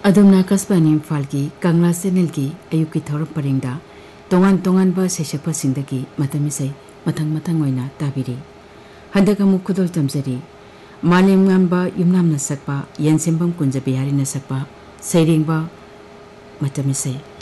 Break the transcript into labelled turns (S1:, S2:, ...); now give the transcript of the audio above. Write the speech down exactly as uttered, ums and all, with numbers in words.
S1: अदुमना कस्बानी इम्फाल की कंगला चैनल की अयुक की थौरम परिंगदा तोंगान तोंगान बा सेसप सिंदगी मतमिसै मथंग मथंग ओइना ताबिरी हंदक अमुक खुदोल तमजरी मालेम ngamba yumnamna sakpa yensimbam kunjabi harina sakpa sairingba matamisai